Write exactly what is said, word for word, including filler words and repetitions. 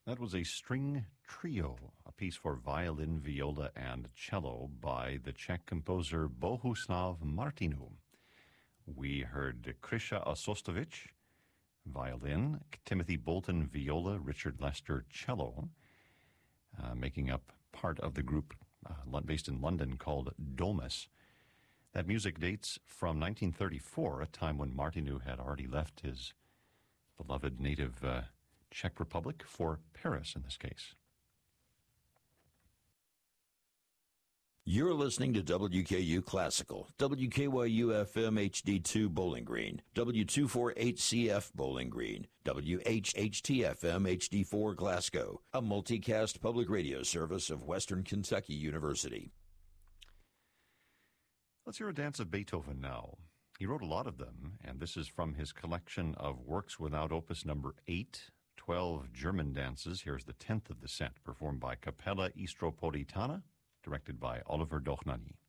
That was a string trio, a piece for violin, viola, and cello by the Czech composer Bohuslav Martinu. We heard Krisha Osostovic, violin, Timothy Bolton, viola, Richard Lester, cello, uh, making up part of the group uh, based in London called Domus. That music dates from nineteen thirty-four, a time when Martinu had already left his beloved native uh, Czech Republic for Paris in this case. You're listening to W K U Classical, W K Y U F M H D two Bowling Green, W two forty-eight C F Bowling Green, W H H T F M H D four Glasgow, a multicast public radio service of Western Kentucky University. Let's hear a dance of Beethoven now. He wrote a lot of them, and this is from his collection of works without opus number eight, twelve German dances. Here's the tenth of the set, performed by Capella Istropolitana, directed by Oliver Dochnani.